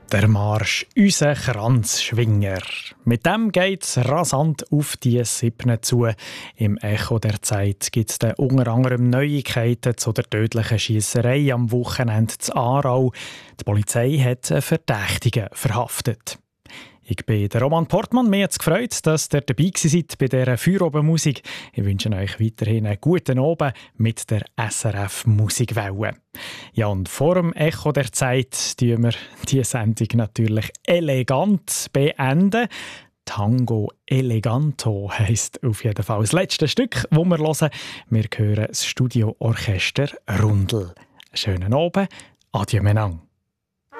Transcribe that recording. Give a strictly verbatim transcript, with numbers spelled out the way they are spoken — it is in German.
Der Marsch «Unser Kranzschwinger». Mit dem geht es rasant auf die siebten zu. Im Echo der Zeit gibt es unter anderem Neuigkeiten zu der tödlichen Schiesserei am Wochenende in Aarau. Die Polizei hat einen Verdächtigen verhaftet. Ich bin der Roman Portmann. Mir hat es gefreut, dass ihr dabei seid bei dieser Feierabendmusik. Ich wünsche euch weiterhin einen guten Abend mit der S R F Musikwelle. Ja, und vor dem Echo der Zeit tun wir diese Sendung natürlich elegant beenden. Tango Eleganto heisst auf jeden Fall das letzte Stück, das wir hören. Wir hören das Studioorchester Rundel. Einen schönen Abend. Adieu miteinander.